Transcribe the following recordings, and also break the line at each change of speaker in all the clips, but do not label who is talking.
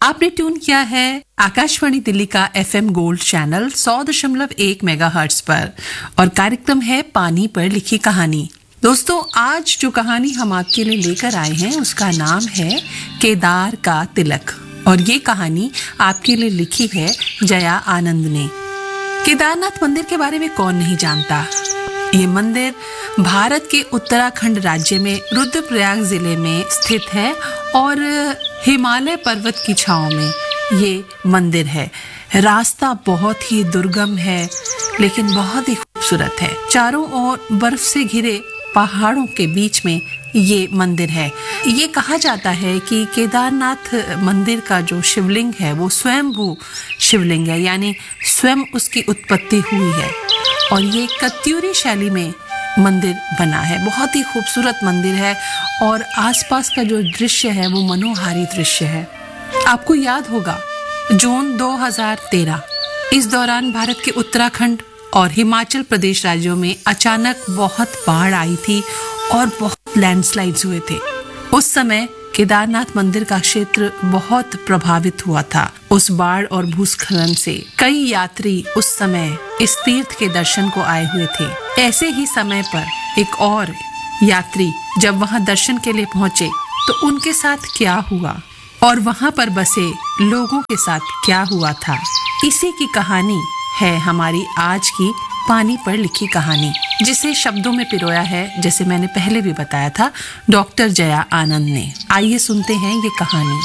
आपने ट्यून किया है आकाशवाणी दिल्ली का एफएम गोल्ड चैनल 100.1 मेगाहर्ट्ज पर और कार्यक्रम है पानी पर लिखी कहानी। दोस्तों, आज जो कहानी हम आपके लिए लेकर आए हैं उसका नाम है केदार का तिलक और ये कहानी आपके लिए लिखी है जया आनंद ने। केदारनाथ मंदिर के बारे में कौन नहीं जानता। ये मंदिर भारत के उत्तराखंड राज्य में रुद्रप्रयाग जिले में स्थित है और हिमालय पर्वत की छांव में ये मंदिर है। रास्ता बहुत ही दुर्गम है लेकिन बहुत ही खूबसूरत है। चारों ओर बर्फ से घिरे पहाड़ों के बीच में ये मंदिर है। ये कहा जाता है कि केदारनाथ मंदिर का जो शिवलिंग है वो स्वयंभू शिवलिंग है, यानी स्वयं उसकी उत्पत्ति हुई है और ये कत्यूरी शैली में मंदिर बना है। बहुत ही खूबसूरत मंदिर है और आसपास का जो दृश्य है वो मनोहारी दृश्य है। आपको याद होगा जून 2013 इस दौरान भारत के उत्तराखंड और हिमाचल प्रदेश राज्यों में अचानक बहुत बाढ़ आई थी और बहुत लैंडस्लाइड्स हुए थे। उस समय केदारनाथ मंदिर का क्षेत्र बहुत प्रभावित हुआ था। उस बाढ़ और भूस्खलन से कई यात्री उस समय इस तीर्थ के दर्शन को आए हुए थे। ऐसे ही समय पर एक और यात्री जब वहां दर्शन के लिए पहुंचे तो उनके साथ क्या हुआ और वहां पर बसे लोगों के साथ क्या हुआ था, इसी की कहानी है हमारी आज की पानी पर लिखी कहानी, जिसे शब्दों में पिरोया है, जैसे मैंने पहले भी बताया था, डॉक्टर जया आनंद ने। आइए सुनते हैं ये कहानी।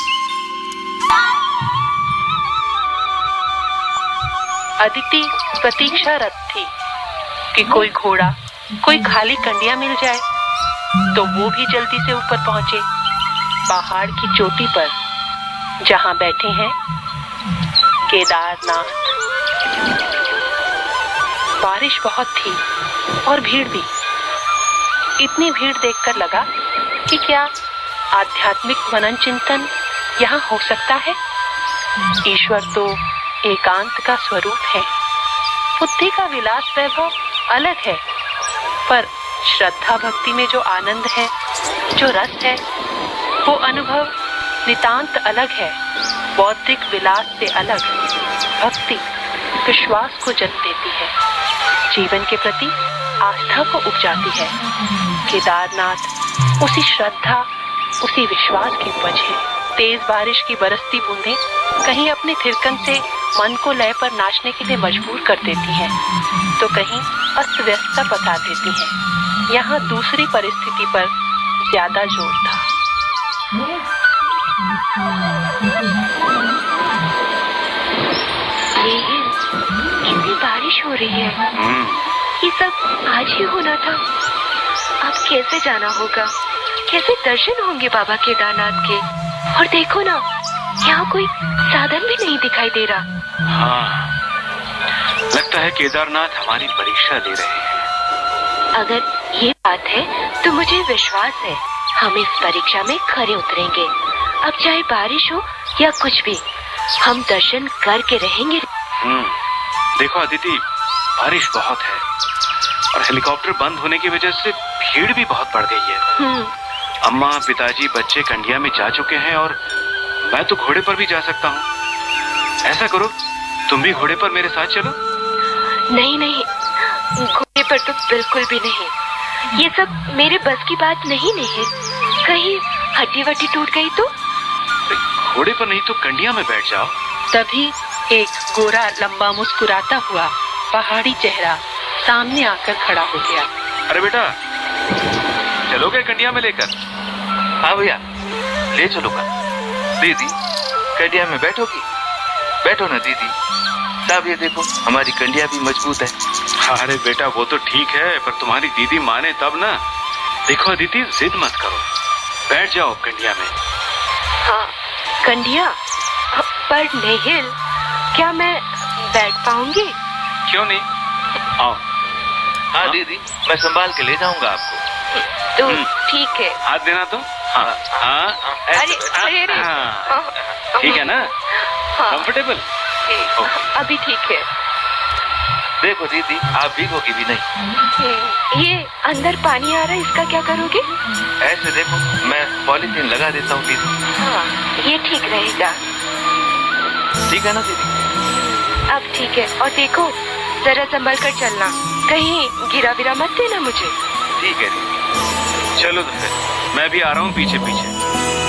अदिति प्रतीक्षारत थी कि कोई घोड़ा, कोई खाली कंडिया मिल जाए तो वो भी जल्दी से ऊपर पहुंचे। पहाड़ की चोटी पर जहां बैठे हैं केदारनाथ। बारिश बहुत थी और भीड़ भी। इतनी भीड़ देखकर लगा कि क्या आध्यात्मिक मनन चिंतन यहाँ हो सकता है। ईश्वर तो एकांत का स्वरूप है। बुद्धि का विलास वैभव अलग है, पर श्रद्धा भक्ति में जो आनंद है, जो रस है, वो अनुभव नितांत अलग है। बौद्धिक विलास से अलग भक्ति विश्वास को जन्म देती है, जीवन के प्रति आस्था को उपजाती है। केदारनाथ उसी श्रद्धा, उसी विश्वास की उपज है। तेज बारिश की बरसती बूंदें कहीं अपने थिरकन से मन को लय पर नाचने के लिए मजबूर कर देती हैं, तो कहीं अस्त व्यस्तता बता देती हैं। यहाँ दूसरी परिस्थिति पर ज्यादा जोर था। कितनी बारिश हो रही है। ये सब आज ही होना था। अब कैसे जाना होगा, कैसे दर्शन होंगे बाबा केदारनाथ के। और देखो ना, यहाँ कोई साधन भी नहीं दिखाई दे रहा।
हाँ, लगता है केदारनाथ हमारी परीक्षा ले रहे हैं।
अगर ये बात है तो मुझे विश्वास है हम इस परीक्षा में खरे उतरेंगे। अब चाहे बारिश हो या कुछ भी, हम दर्शन करके रहेंगे।
देखो अदिति, बारिश बहुत है और हेलीकॉप्टर बंद होने की वजह से भीड़ भी बहुत बढ़ गई है। अम्मा, पिताजी, बच्चे कंडिया में जा चुके हैं और मैं तो घोड़े पर भी जा सकता हूँ। ऐसा करो, तुम भी घोड़े पर मेरे साथ चलो।
नहीं नहीं, घोड़े पर तो बिल्कुल भी नहीं। ये सब मेरे बस की बात नहीं है। कहीं हड्डी वड्डी टूट गई तो?
घोड़े पर नहीं तो कंडिया में बैठ जाओ।
तभी एक गोरा लंबा मुस्कुराता हुआ पहाड़ी चेहरा सामने आकर खड़ा हो गया।
अरे बेटा, चलोगे कंडिया में लेकर?
हाँ भैया, ले चलूंगा। दीदी, कंडिया में बैठोगी? बैठो ना दीदी। साहब ये देखो, हमारी कंडिया भी मजबूत है।
अरे बेटा, वो तो ठीक है, पर तुम्हारी दीदी माने तब ना। देखो अदिति, जिद मत करो, बैठ जाओ कंडिया में।
हाँ, कंडिया? पर नेहिल, क्या मैं बैठ पाऊंगी?
क्यों नहीं, आओ।
हाँ दीदी, मैं संभाल के ले जाऊंगा आपको।
तो ठीक है।
हाथ देना तो। हाँ हाँ,
अरे अरे,
ठीक है ना?
हाँ,
कंफर्टेबल?
अभी ठीक है।
देखो दीदी, आप भीगोगी भी नहीं।
ये अंदर पानी आ रहा है, इसका क्या करोगे?
ऐसे देखो, मैं पॉलीथीन लगा देता हूँ दीदी।
हाँ, ये ठीक रहेगा।
ठीक है ना दीदी?
अब ठीक है। और देखो, जरा संभल कर चलना, कहीं गिरा विरा मत देना मुझे।
ठीक है दीदी।
चलो तो फिर मैं भी आ रहा हूँ पीछे पीछे।